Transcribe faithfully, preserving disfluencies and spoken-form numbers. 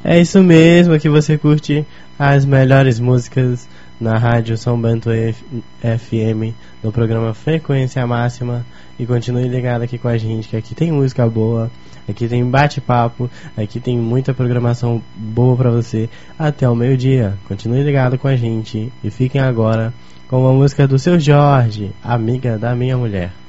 É isso mesmo, que você curte as melhores músicas na rádio São Bento F M, no programa Frequência Máxima. E continue ligado aqui com a gente, que aqui tem música boa, aqui tem bate-papo, aqui tem muita programação boa pra você até o meio-dia. Continue ligado com a gente e fiquem agora com uma música do Seu Jorge, Amiga da Minha Mulher.